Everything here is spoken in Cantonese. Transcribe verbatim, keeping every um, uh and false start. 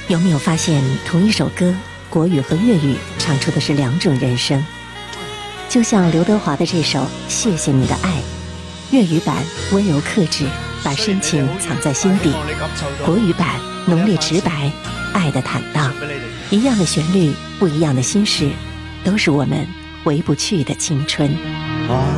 有没有发现同一首歌，国语和粤语唱出的是两种人生？就像刘德华的这首《谢谢你的爱》，粤语版温柔克制，把深情藏在心底；国语版浓烈直白，爱的坦荡。一样的旋律，不一样的心事，都是我们回不去的青春。